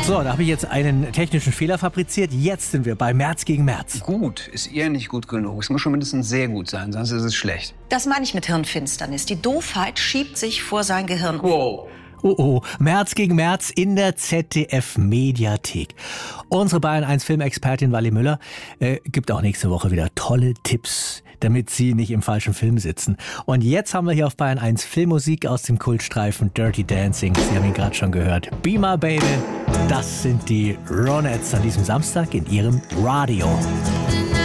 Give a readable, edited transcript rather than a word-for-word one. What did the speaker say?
So, da habe ich jetzt einen technischen Fehler fabriziert. Jetzt sind wir bei Merz gegen Merz. Gut ist eher nicht gut genug. Es muss schon mindestens sehr gut sein, sonst ist es schlecht. Das meine ich mit Hirnfinsternis. Die Doofheit schiebt sich vor sein Gehirn. Wow. Oh, Merz gegen Merz in der ZDF-Mediathek. Unsere Bayern 1 Filmexpertin Wally Müller gibt auch nächste Woche wieder tolle Tipps, damit Sie nicht im falschen Film sitzen. Und jetzt haben wir hier auf Bayern 1 Filmmusik aus dem Kultstreifen Dirty Dancing. Sie haben ihn gerade schon gehört. Be My Baby, das sind die Ronettes an diesem Samstag in Ihrem Radio.